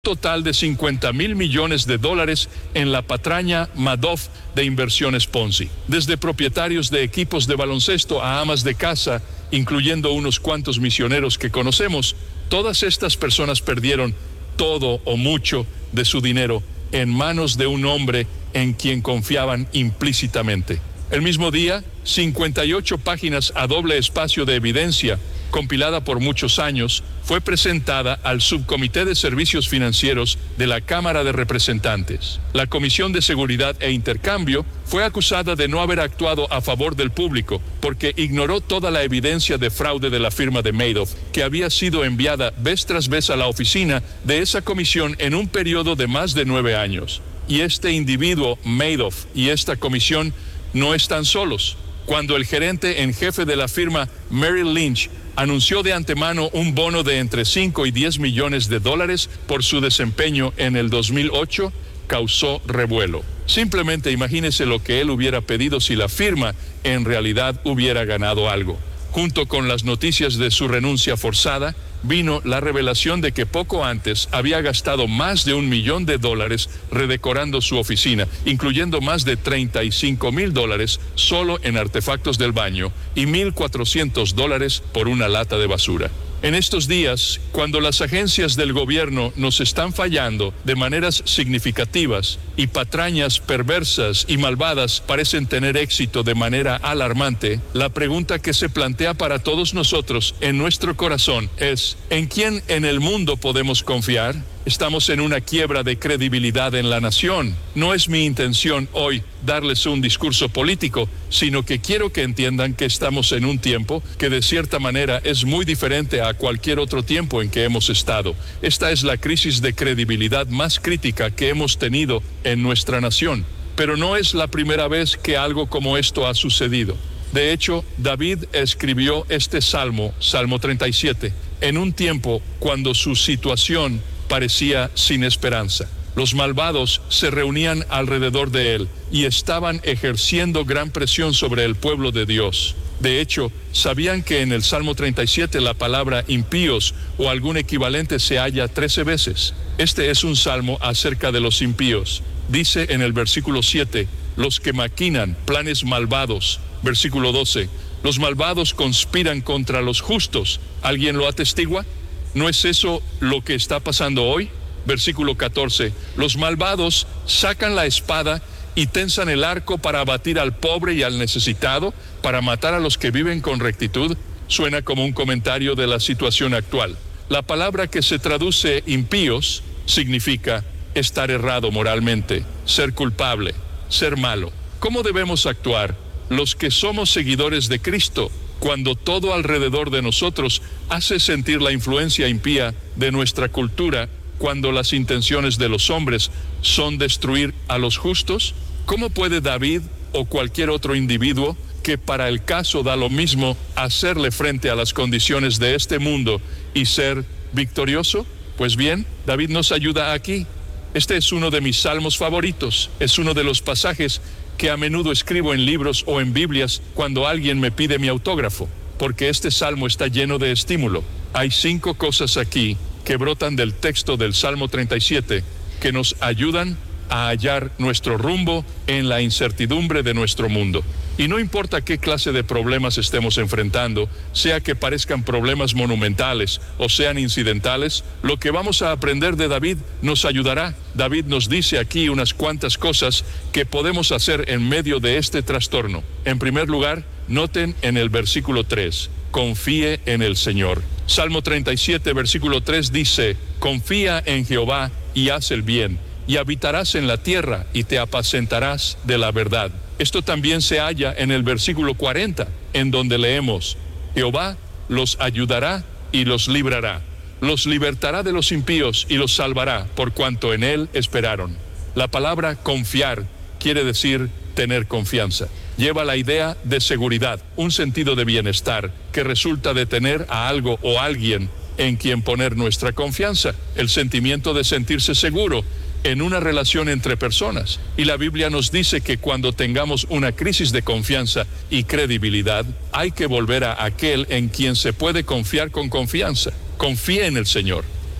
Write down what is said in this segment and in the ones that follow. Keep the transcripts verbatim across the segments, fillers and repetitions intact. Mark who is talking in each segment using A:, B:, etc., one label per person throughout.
A: total de cincuenta mil millones de dólares en la patraña Madoff de inversiones Ponzi. Desde propietarios de equipos de baloncesto a amas de casa, incluyendo unos cuantos misioneros que conocemos, todas estas personas perdieron todo o mucho de su dinero en manos de un hombre en quien confiaban implícitamente. El mismo día, cincuenta y ocho páginas a doble espacio de evidencia, compilada por muchos años, fue presentada al Subcomité de Servicios Financieros de la Cámara de Representantes. La Comisión de Seguridad e Intercambio fue acusada de no haber actuado a favor del público porque ignoró toda la evidencia de fraude de la firma de Madoff, que había sido enviada vez tras vez a la oficina de esa comisión en un periodo de más de nueve años. Y este individuo, Madoff, y esta comisión no están solos. Cuando el gerente en jefe de la firma, Merrill Lynch, anunció de antemano un bono de entre cinco y diez millones de dólares por su desempeño en el dos mil ocho, causó revuelo. Simplemente imagínese lo que él hubiera pedido si la firma en realidad hubiera ganado algo. Junto con las noticias de su renuncia forzada, vino la revelación de que poco antes había gastado más de un millón de dólares redecorando su oficina, incluyendo más de treinta y cinco mil dólares solo en artefactos del baño y mil cuatrocientos dólares por una lata de basura. En estos días, cuando las agencias del gobierno nos están fallando de maneras significativas y patrañas perversas y malvadas parecen tener éxito de manera alarmante, la pregunta que se plantea para todos nosotros en nuestro corazón es: ¿en quién en el mundo podemos confiar? Estamos en una quiebra de credibilidad en la nación. No es mi intención hoy darles un discurso político, sino que quiero que entiendan que estamos en un tiempo que de cierta manera es muy diferente a cualquier otro tiempo en que hemos estado. Esta es la crisis de credibilidad más crítica que hemos tenido en nuestra nación. Pero no es la primera vez que algo como esto ha sucedido. De hecho, David escribió este salmo, Salmo treinta y siete, en un tiempo cuando su situación parecía sin esperanza. Los malvados se reunían alrededor de él y estaban ejerciendo gran presión sobre el pueblo de Dios. De hecho, sabían que en el Salmo treinta y siete la palabra impíos o algún equivalente se halla trece veces. Este es un salmo acerca de los impíos. Dice en el versículo siete, los que maquinan planes malvados. Versículo doce, los malvados conspiran contra los justos. ¿Alguien lo atestigua? ¿No es eso lo que está pasando hoy? Versículo catorce, los malvados sacan la espada y tensan el arco para abatir al pobre y al necesitado, para matar a los que viven con rectitud. Suena como un comentario de la situación actual. La palabra que se traduce impíos significa estar errado moralmente, ser culpable, ser malo. ¿Cómo debemos actuar los que somos seguidores de Cristo cuando todo alrededor de nosotros hace sentir la influencia impía de nuestra cultura, cuando las intenciones de los hombres son destruir a los justos? ¿Cómo puede David o cualquier otro individuo, que para el caso da lo mismo, hacerle frente a las condiciones de este mundo y ser victorioso? Pues bien, David nos ayuda aquí. Este es uno de mis salmos favoritos. Es uno de los pasajes que a menudo escribo en libros o en Biblias cuando alguien me pide mi autógrafo, porque este salmo está lleno de estímulo. Hay cinco cosas aquí que brotan del texto del Salmo treinta y siete que nos ayudan a hallar nuestro rumbo en la incertidumbre de nuestro mundo. Y no importa qué clase de problemas estemos enfrentando, sea que parezcan problemas monumentales o sean incidentales, lo que vamos a aprender de David nos ayudará. David nos dice aquí unas cuantas cosas que podemos hacer en medio de este trastorno. En primer lugar, noten en el versículo tres, confíe en el Señor. Salmo treinta y siete, versículo tres dice, confía en Jehová y haz el bien, y habitarás en la tierra y te apacentarás de la verdad. Esto también se halla en el versículo cuarenta, en donde leemos, Jehová los ayudará y los librará, los libertará de los impíos y los salvará, por cuanto en él esperaron. La palabra confiar quiere decir tener confianza. Lleva la idea de seguridad, un sentido de bienestar que resulta de tener a algo o alguien en quien poner nuestra confianza, el sentimiento de sentirse seguro en una relación entre personas. Y la Biblia nos dice que cuando tengamos una crisis de confianza y credibilidad, hay que volver a aquel en quien se puede confiar con confianza. Confíe en el Señor.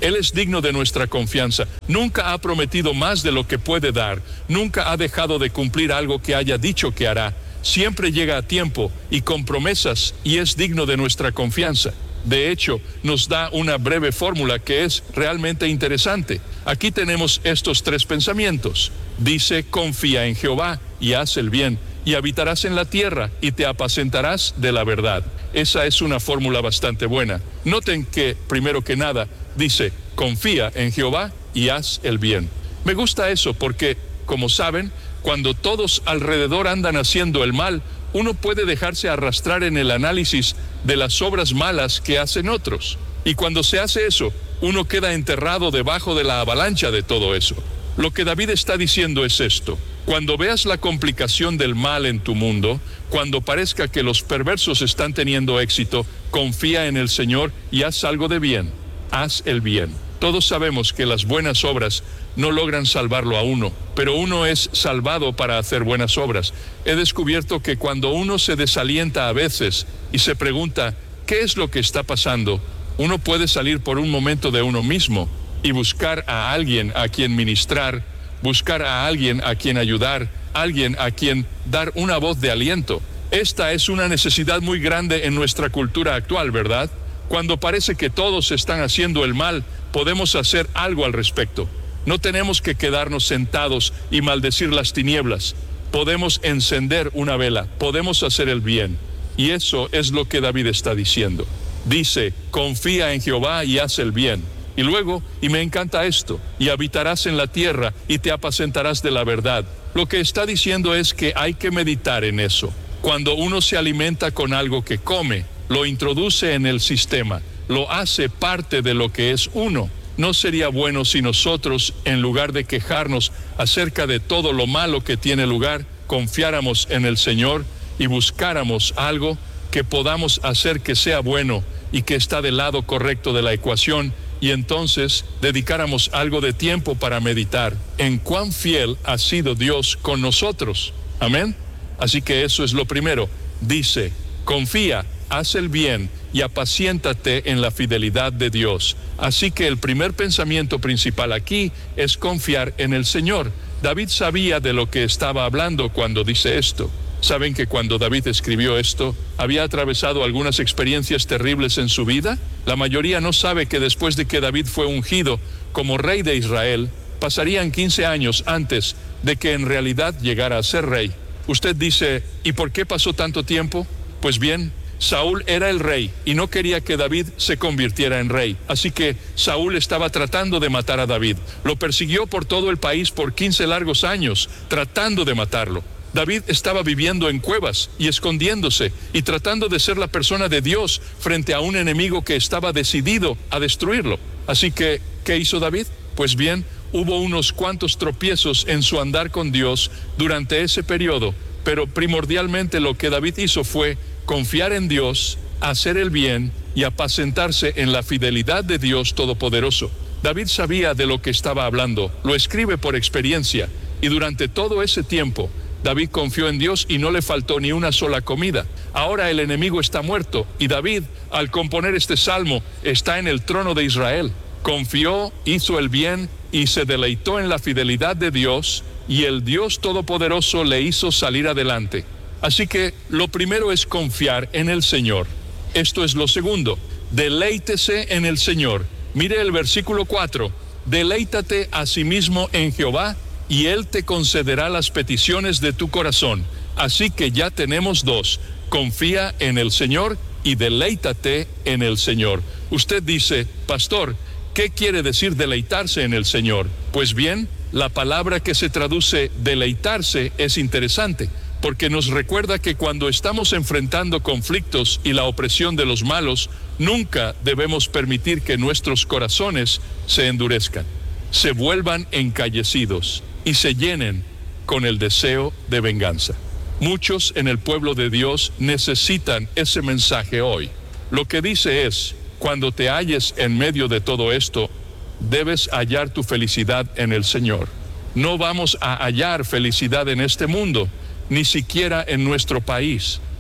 A: Él es digno de nuestra confianza. Nunca ha prometido más de lo que puede dar. Nunca ha dejado de cumplir algo que haya dicho que hará. Siempre llega a tiempo y con promesas y es digno de nuestra confianza. De hecho, nos da una breve fórmula que es realmente interesante. Aquí tenemos estos tres pensamientos. Dice, confía en Jehová y haz el bien, y habitarás en la tierra y te apacentarás de la verdad. Esa es una fórmula bastante buena. Noten que, primero que nada, dice, confía en Jehová y haz el bien. Me gusta eso porque, como saben, cuando todos alrededor andan haciendo el mal, uno puede dejarse arrastrar en el análisis de las obras malas que hacen otros. Y cuando se hace eso, uno queda enterrado debajo de la avalancha de todo eso. Lo que David está diciendo es esto: cuando veas la complicación del mal en tu mundo, cuando parezca que los perversos están teniendo éxito, confía en el Señor y haz algo de bien. Haz el bien. Todos sabemos que las buenas obras no logran salvarlo a uno, pero uno es salvado para hacer buenas obras. He descubierto que cuando uno se desalienta a veces y se pregunta, ¿qué es lo que está pasando?, uno puede salir por un momento de uno mismo y buscar a alguien a quien ministrar, buscar a alguien a quien ayudar, alguien a quien dar una voz de aliento. Esta es una necesidad muy grande en nuestra cultura actual, ¿verdad? Cuando parece que todos están haciendo el mal, podemos hacer algo al respecto. No tenemos que quedarnos sentados y maldecir las tinieblas. Podemos encender una vela, podemos hacer el bien. Y eso es lo que David está diciendo. Dice, confía en Jehová y haz el bien. Y luego, y me encanta esto, y habitarás en la tierra y te apacentarás de la verdad. Lo que está diciendo es que hay que meditar en eso. Cuando uno se alimenta con algo que come, lo introduce en el sistema, lo hace parte de lo que es uno. ¿No sería bueno si nosotros, en lugar de quejarnos acerca de todo lo malo que tiene lugar, confiáramos en el Señor y buscáramos algo que podamos hacer que sea bueno y que está del lado correcto de la ecuación, y entonces dedicáramos algo de tiempo para meditar en cuán fiel ha sido Dios con nosotros? Amén. Así que eso es lo primero. Dice, confía, haz el bien y apaciéntate en la fidelidad de Dios. Así que el primer pensamiento principal aquí es confiar en el Señor. David sabía de lo que estaba hablando cuando dice esto. ¿Saben que cuando David escribió esto, había atravesado algunas experiencias terribles en su vida? La mayoría no sabe que después de que David fue ungido como rey de Israel, pasarían quince años antes de que en realidad llegara a ser rey. Usted dice, ¿y por qué pasó tanto tiempo? Pues bien, Saúl era el rey y no quería que David se convirtiera en rey. Así que Saúl estaba tratando de matar a David. Lo persiguió por todo el país por quince largos años, tratando de matarlo. David estaba viviendo en cuevas y escondiéndose y tratando de ser la persona de Dios frente a un enemigo que estaba decidido a destruirlo. Así que, ¿qué hizo David? Pues bien, hubo unos cuantos tropiezos en su andar con Dios durante ese periodo, pero primordialmente lo que David hizo fue confiar en Dios, hacer el bien y apacentarse en la fidelidad de Dios Todopoderoso. David sabía de lo que estaba hablando, lo escribe por experiencia, y durante todo ese tiempo, David confió en Dios y no le faltó ni una sola comida. Ahora el enemigo está muerto y David, al componer este salmo, está en el trono de Israel. Confió, hizo el bien y se deleitó en la fidelidad de Dios, y el Dios Todopoderoso le hizo salir adelante. Así que lo primero es confiar en el Señor. Esto es lo segundo. Deleítese en el Señor. Mire el versículo cuatro. Deleítate asimismo en Jehová, y Él te concederá las peticiones de tu corazón. Así que ya tenemos dos. Confía en el Señor y deleítate en el Señor. Usted dice, pastor, ¿qué quiere decir deleitarse en el Señor? Pues bien, la palabra que se traduce deleitarse es interesante, porque nos recuerda que cuando estamos enfrentando conflictos y la opresión de los malos, nunca debemos permitir que nuestros corazones se endurezcan, se vuelvan encallecidos y se llenen con el deseo de venganza. Muchos en el pueblo de Dios necesitan ese mensaje hoy. Lo que dice es, cuando te halles en medio de todo esto, debes hallar tu felicidad en el Señor. No vamos a hallar felicidad en este mundo, ni siquiera en nuestro país.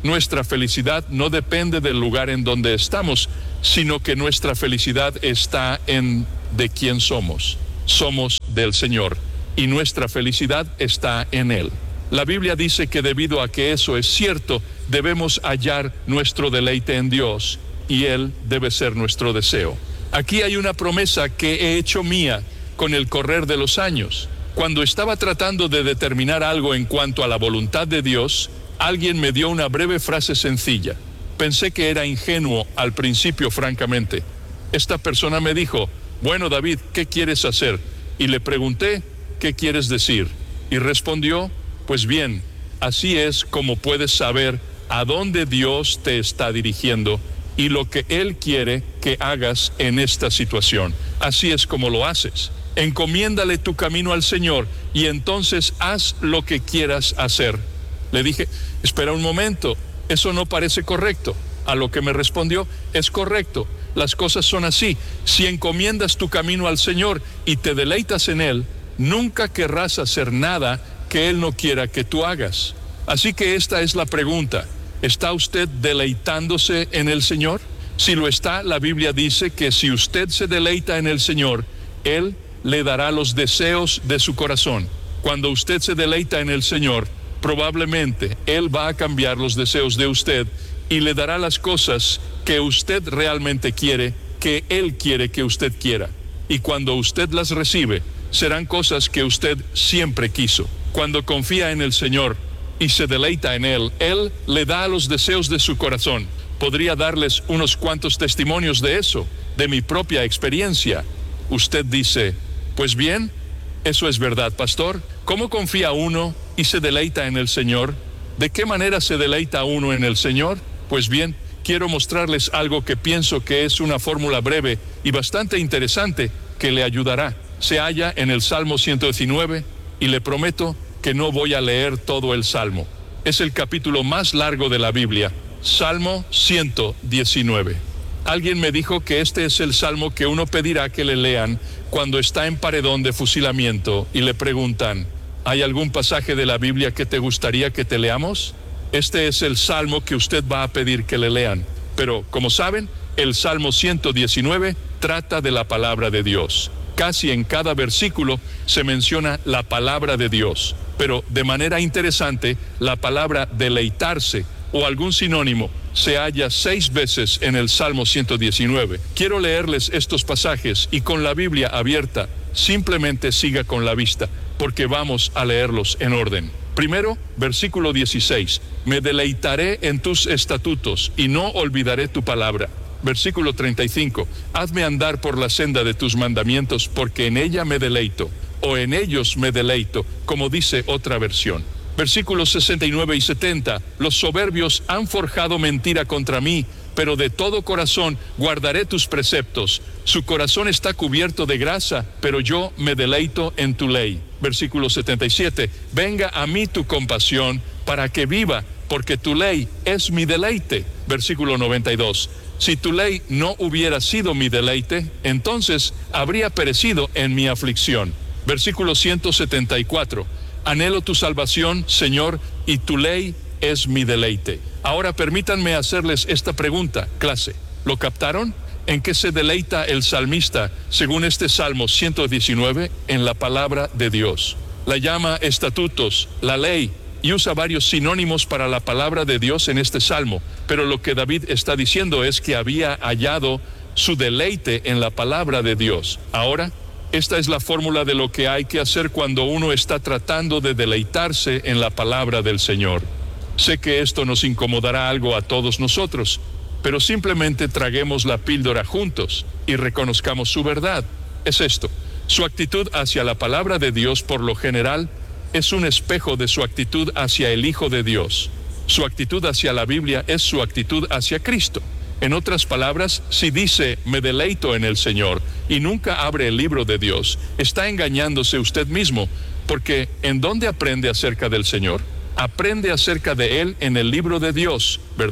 A: Nuestra felicidad no depende del lugar en donde estamos, sino que nuestra felicidad está en de quién somos. Somos del Señor y nuestra felicidad está en Él. La Biblia dice que debido a que eso es cierto, debemos hallar nuestro deleite en Dios y Él debe ser nuestro deseo. Aquí hay una promesa que he hecho mía con el correr de los años. Cuando estaba tratando de determinar algo en cuanto a la voluntad de Dios, alguien me dio una breve frase sencilla. Pensé que era ingenuo al principio, francamente. Esta persona me dijo: bueno, David, ¿qué quieres hacer? Y le pregunté: ¿qué quieres decir? Y respondió: pues bien, así es como puedes saber a dónde Dios te está dirigiendo y lo que Él quiere que hagas en esta situación. Así es como lo haces. Encomiéndale tu camino al Señor y entonces haz lo que quieras hacer. Le dije: espera un momento, eso no parece correcto. A lo que me respondió: es correcto, las cosas son así. Si encomiendas tu camino al Señor y te deleitas en Él, nunca querrás hacer nada que Él no quiera que tú hagas. Así que esta es la pregunta: ¿está usted deleitándose en el Señor? Si lo está, la Biblia dice que si usted se deleita en el Señor, Él le dará los deseos de su corazón. Cuando usted se deleita en el Señor, probablemente Él va a cambiar los deseos de usted y le dará las cosas que usted realmente quiere, que Él quiere que usted quiera. Y cuando usted las recibe, serán cosas que usted siempre quiso. Cuando confía en el Señor y se deleita en Él, Él le da los deseos de su corazón. Podría darles unos cuantos testimonios de eso, de mi propia experiencia. Usted dice: pues bien, eso es verdad, pastor. ¿Cómo confía uno y se deleita en el Señor? ¿De qué manera se deleita uno en el Señor? Pues bien, quiero mostrarles algo que pienso que es una fórmula breve y bastante interesante que le ayudará. Se halla en el Salmo ciento diecinueve y le prometo que no voy a leer todo el Salmo. Es el capítulo más largo de la Biblia, Salmo ciento diecinueve. Alguien me dijo que este es el Salmo que uno pedirá que le lean cuando está en paredón de fusilamiento y le preguntan: ¿hay algún pasaje de la Biblia que te gustaría que te leamos? Este es el Salmo que usted va a pedir que le lean. Pero, como saben, el Salmo ciento diecinueve trata de la palabra de Dios. Casi en cada versículo se menciona la palabra de Dios, pero de manera interesante, la palabra deleitarse o algún sinónimo se halla seis veces en el Salmo ciento diecinueve. Quiero leerles estos pasajes y con la Biblia abierta, simplemente siga con la vista, porque vamos a leerlos en orden. Primero, versículo dieciséis: me deleitaré en tus estatutos y no olvidaré tu palabra. Versículo treinta y cinco: hazme andar por la senda de tus mandamientos, porque en ella me deleito, o en ellos me deleito, como dice otra versión. Versículos sesenta y nueve y setenta: los soberbios han forjado mentira contra mí, pero de todo corazón guardaré tus preceptos. Su corazón está cubierto de grasa, pero yo me deleito en tu ley. Versículo setenta y siete: venga a mí tu compasión para que viva, porque tu ley es mi deleite. Versículo noventa y dos: si tu ley no hubiera sido mi deleite, entonces habría perecido en mi aflicción. Versículo ciento setenta y cuatro: anhelo tu salvación, Señor, y tu ley es mi deleite. Ahora permítanme hacerles esta pregunta, clase. ¿Lo captaron? ¿En qué se deleita el salmista, según este Salmo ciento diecinueve? En la palabra de Dios. La llama estatutos, la ley, y usa varios sinónimos para la palabra de Dios en este Salmo. Pero lo que David está diciendo es que había hallado su deleite en la palabra de Dios. Ahora, esta es la fórmula de lo que hay que hacer cuando uno está tratando de deleitarse en la palabra del Señor. Sé que esto nos incomodará algo a todos nosotros, pero simplemente traguemos la píldora juntos y reconozcamos su verdad. Es esto: su actitud hacia la palabra de Dios, por lo general, es un espejo de su actitud hacia el Hijo de Dios. Su actitud hacia la Biblia es su actitud hacia Cristo. En otras palabras, si dice me deleito en el Señor y nunca abre el libro de Dios, está engañándose usted mismo, porque ¿en dónde aprende acerca del Señor? Aprende acerca de Él en el libro de Dios, ¿verdad?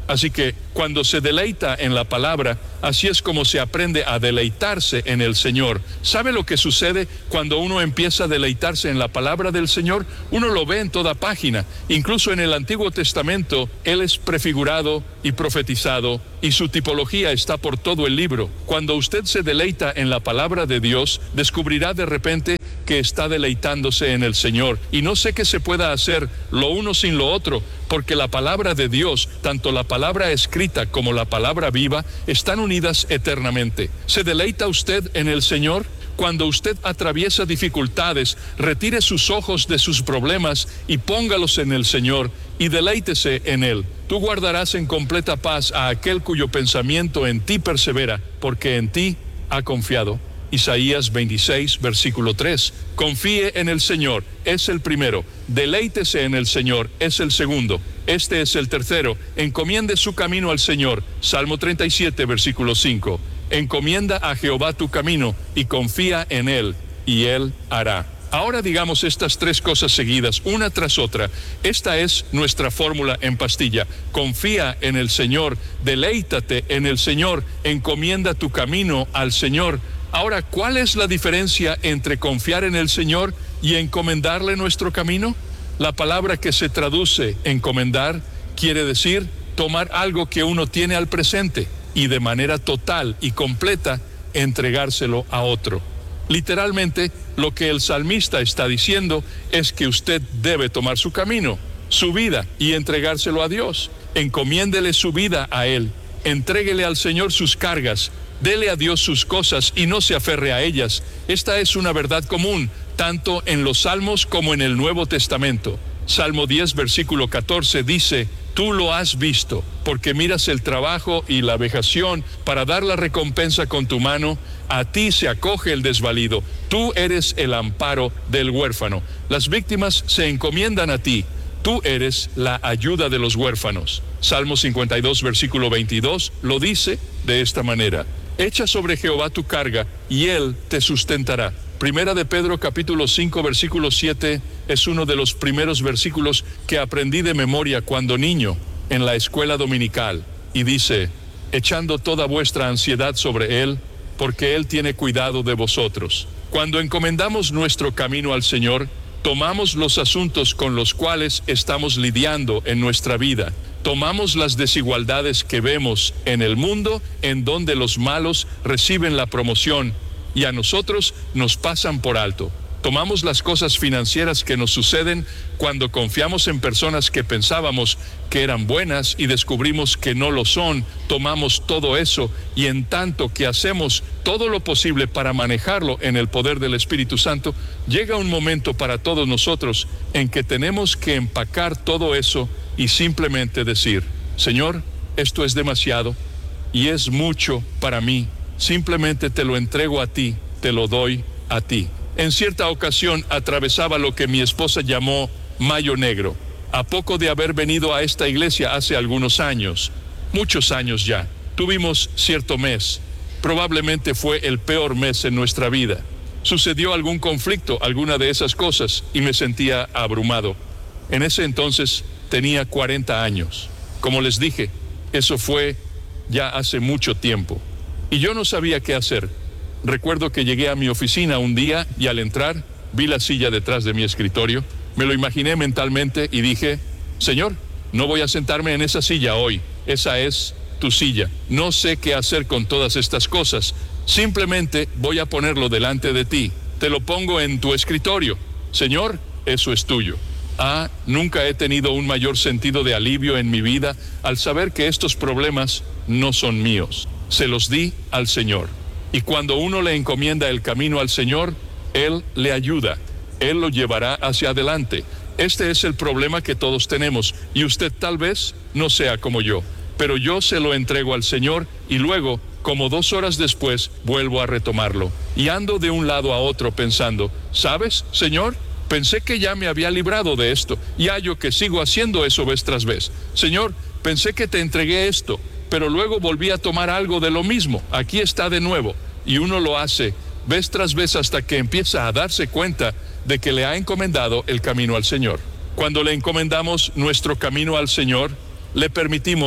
A: Así que cuando se deleita en la palabra, así es como se aprende a deleitarse en el Señor. ¿Sabe lo que sucede cuando uno empieza a deleitarse en la palabra del Señor? Uno lo ve en toda página. Incluso en el Antiguo Testamento, Él es prefigurado y profetizado, y su tipología está por todo el libro. Cuando usted se deleita en la palabra de Dios, descubrirá de repente que está deleitándose en el Señor. Y no sé qué se pueda hacer lo uno sin lo otro, porque la palabra de Dios, tanto la palabra escrita como la palabra viva, están unidas eternamente. ¿Se deleita usted en el Señor? Cuando usted atraviesa dificultades, retire sus ojos de sus problemas y póngalos en el Señor y deleítese en Él. Tú guardarás en completa paz a aquel cuyo pensamiento en ti persevera, porque en ti ha confiado. Isaías veintiséis, versículo tres. Confíe en el Señor, es el primero. Deleítese en el Señor, es el segundo. Este es el tercero. Encomiende su camino al Señor. Salmo treinta y siete, versículo cinco. Encomienda a Jehová tu camino y confía en Él, y Él hará. Ahora digamos estas tres cosas seguidas, una tras otra. Esta es nuestra fórmula en pastilla. Confía en el Señor, deleítate en el Señor, encomienda tu camino al Señor. Ahora, ¿cuál es la diferencia entre confiar en el Señor y encomendarle nuestro camino? La palabra que se traduce encomendar quiere decir tomar algo que uno tiene al presente y de manera total y completa entregárselo a otro. Literalmente, lo que el salmista está diciendo es que usted debe tomar su camino, su vida, y entregárselo a Dios. Encomiéndele su vida a Él, entréguele al Señor sus cargas, dele a Dios sus cosas y no se aferre a ellas. Esta es una verdad común, tanto en los Salmos como en el Nuevo Testamento. Salmo diez, versículo catorce dice: tú lo has visto, porque miras el trabajo y la vejación para dar la recompensa con tu mano. A ti se acoge el desvalido, tú eres el amparo del huérfano. Las víctimas se encomiendan a ti, tú eres la ayuda de los huérfanos. Salmo cincuenta y dos, versículo veintidós lo dice de esta manera: echa sobre Jehová tu carga y Él te sustentará. Primera de Pedro capítulo cinco, versículo siete es uno de los primeros versículos que aprendí de memoria cuando niño en la escuela dominical, y dice: echando toda vuestra ansiedad sobre Él, porque Él tiene cuidado de vosotros. Cuando encomendamos nuestro camino al Señor, tomamos los asuntos con los cuales estamos lidiando en nuestra vida. Tomamos las desigualdades que vemos en el mundo, en donde los malos reciben la promoción y a nosotros nos pasan por alto. Tomamos las cosas financieras que nos suceden cuando confiamos en personas que pensábamos que eran buenas y descubrimos que no lo son. Tomamos todo eso y en tanto que hacemos todo lo posible para manejarlo en el poder del Espíritu Santo, llega un momento para todos nosotros en que tenemos que empacar todo eso y simplemente decir: Señor, esto es demasiado y es mucho para mí. Simplemente te lo entrego a ti, te lo doy a ti. En cierta ocasión atravesaba lo que mi esposa llamó Mayo Negro, a poco de haber venido a esta iglesia hace algunos años, muchos años ya. Tuvimos cierto mes, probablemente fue el peor mes en nuestra vida. Sucedió algún conflicto, alguna de esas cosas, y me sentía abrumado. En ese entonces tenía cuarenta años. Como les dije, eso fue ya hace mucho tiempo. Y yo no sabía qué hacer. Recuerdo que llegué a mi oficina un día y al entrar vi la silla detrás de mi escritorio. Me lo imaginé mentalmente y dije: Señor, no voy a sentarme en esa silla hoy. Esa es tu silla. No sé qué hacer con todas estas cosas. Simplemente voy a ponerlo delante de ti. Te lo pongo en tu escritorio. Señor, eso es tuyo. Ah, nunca he tenido un mayor sentido de alivio en mi vida al saber que estos problemas no son míos. Se los di al Señor. Y cuando uno le encomienda el camino al Señor, Él le ayuda, Él lo llevará hacia adelante. Este es el problema que todos tenemos, y usted tal vez no sea como yo, pero yo se lo entrego al Señor y luego, como dos horas después, vuelvo a retomarlo. Y ando de un lado a otro pensando: ¿sabes, Señor? Pensé que ya me había librado de esto, y hallo que sigo haciendo eso vez tras vez. Señor, pensé que te entregué esto, pero luego volví a tomar algo de lo mismo. Aquí está de nuevo. Y uno lo hace vez tras vez hasta que empieza a darse cuenta de que le ha encomendado el camino al Señor. Cuando le encomendamos nuestro camino al Señor, le permitimos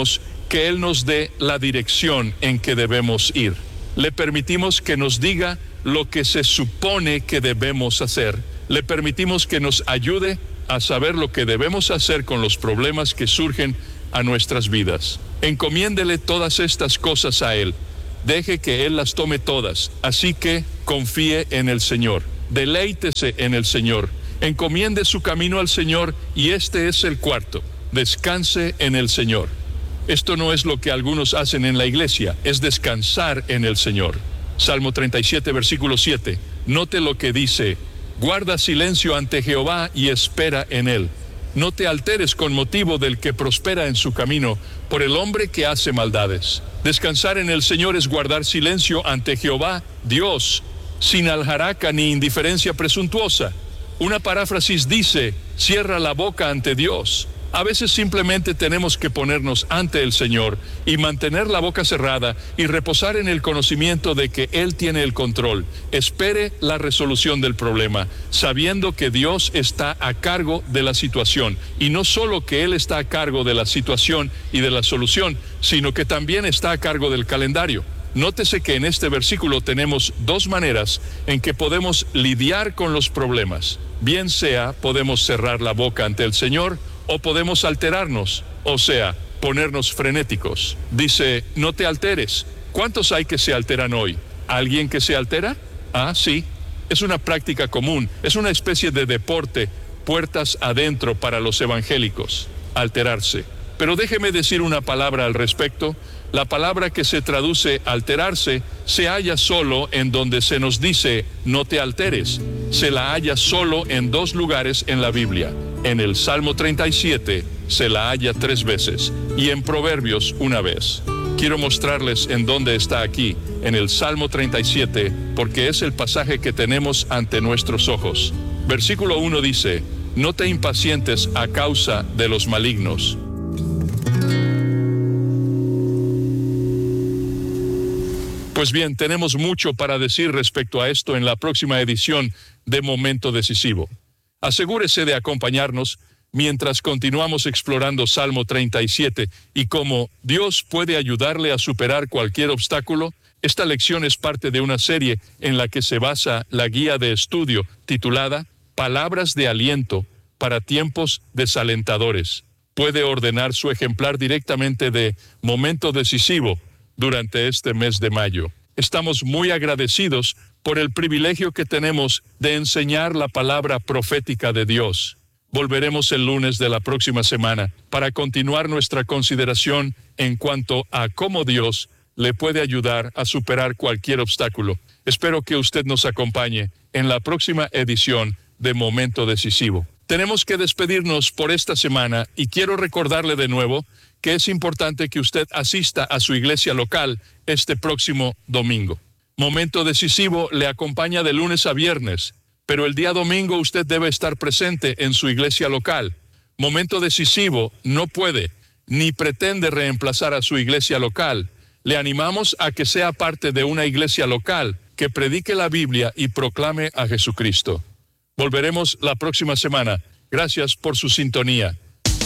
A: que Él nos dé la dirección en que debemos ir. Le permitimos que nos diga lo que se supone que debemos hacer. Le permitimos que nos ayude a saber lo que debemos hacer con los problemas que surgen a nuestras vidas. Encomiéndele todas estas cosas a Él. Deje que Él las tome todas. Así que confíe en el Señor. Deleítese en el Señor. Encomiende su camino al Señor, y este es el cuarto. Descanse en el Señor. Esto no es lo que algunos hacen en la iglesia, es descansar en el Señor. Salmo treinta y siete, versículo siete. Note lo que dice: guarda silencio ante Jehová y espera en Él. No te alteres con motivo del que prospera en su camino, por el hombre que hace maldades. Descansar en el Señor es guardar silencio ante Jehová, Dios, sin aljaraca ni indiferencia presuntuosa. Una paráfrasis dice: cierra la boca ante Dios. A veces simplemente tenemos que ponernos ante el Señor y mantener la boca cerrada y reposar en el conocimiento de que Él tiene el control. Espere la resolución del problema, sabiendo que Dios está a cargo de la situación. Y no solo que Él está a cargo de la situación y de la solución, sino que también está a cargo del calendario. Nótese que en este versículo tenemos dos maneras en que podemos lidiar con los problemas. Bien sea, podemos cerrar la boca ante el Señor, o podemos alterarnos, o sea, ponernos frenéticos. Dice: no te alteres. ¿Cuántos hay que se alteran hoy? ¿Alguien que se altera? Ah, sí. Es una práctica común, es una especie de deporte, puertas adentro para los evangélicos, alterarse. Pero déjeme decir una palabra al respecto. La palabra que se traduce alterarse se halla solo en donde se nos dice no te alteres. Se la halla solo en dos lugares en la Biblia. En el Salmo treinta y siete se la halla tres veces y en Proverbios una vez. Quiero mostrarles en dónde está aquí, en el Salmo treinta y siete, porque es el pasaje que tenemos ante nuestros ojos. Versículo uno dice: no te impacientes a causa de los malignos. Pues bien, tenemos mucho para decir respecto a esto en la próxima edición de Momento Decisivo. Asegúrese de acompañarnos mientras continuamos explorando Salmo treinta y siete y cómo Dios puede ayudarle a superar cualquier obstáculo. Esta lección es parte de una serie en la que se basa la guía de estudio titulada Palabras de Aliento para Tiempos Desalentadores. Puede ordenar su ejemplar directamente de Momento Decisivo durante este mes de mayo. Estamos muy agradecidos por el privilegio que tenemos de enseñar la palabra profética de Dios. Volveremos el lunes de la próxima semana para continuar nuestra consideración en cuanto a cómo Dios le puede ayudar a superar cualquier obstáculo. Espero que usted nos acompañe en la próxima edición de Momento Decisivo. Tenemos que despedirnos por esta semana y quiero recordarle de nuevo que es importante que usted asista a su iglesia local este próximo domingo. Momento Decisivo le acompaña de lunes a viernes, pero el día domingo usted debe estar presente en su iglesia local. Momento Decisivo no puede ni pretende reemplazar a su iglesia local. Le animamos a que sea parte de una iglesia local que predique la Biblia y proclame a Jesucristo. Volveremos la próxima semana. Gracias por su sintonía.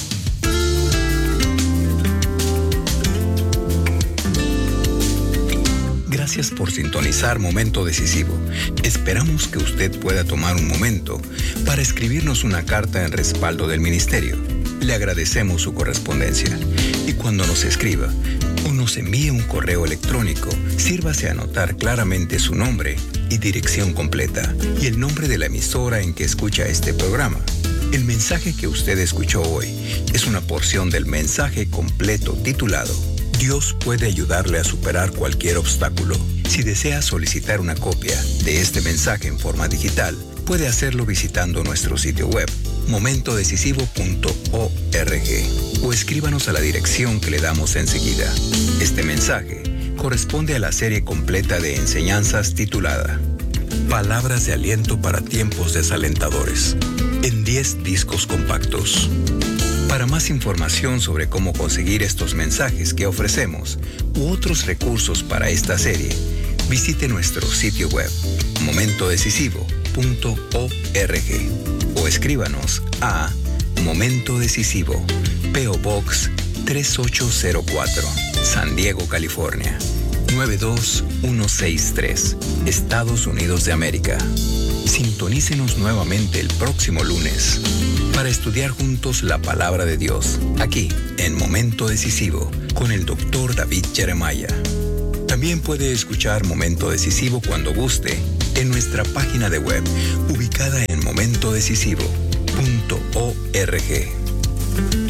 B: Gracias por sintonizar Momento Decisivo. Esperamos que usted pueda tomar un momento para escribirnos una carta en respaldo del ministerio. Le agradecemos su correspondencia. Y cuando nos escriba o nos envíe un correo electrónico, sírvase a anotar claramente su nombre y dirección completa y el nombre de la emisora en que escucha este programa. El mensaje que usted escuchó hoy es una porción del mensaje completo titulado Dios puede ayudarle a superar cualquier obstáculo. Si desea solicitar una copia de este mensaje en forma digital, puede hacerlo visitando nuestro sitio web, momento decisivo punto org, o escríbanos a la dirección que le damos enseguida. Este mensaje corresponde a la serie completa de enseñanzas titulada Palabras de Aliento para Tiempos Desalentadores, en diez discos compactos. Para más información sobre cómo conseguir estos mensajes que ofrecemos u otros recursos para esta serie, visite nuestro sitio web, momento decisivo punto org, o escríbanos a Momento Decisivo, P O Box tres ocho cero cuatro, San Diego, California. nueve dos uno seis tres, Estados Unidos de América. Sintonícenos nuevamente el próximo lunes para estudiar juntos la palabra de Dios, aquí en Momento Decisivo, con el doctor David Jeremiah. También puede escuchar Momento Decisivo cuando guste en nuestra página de web, ubicada en momento decisivo punto org.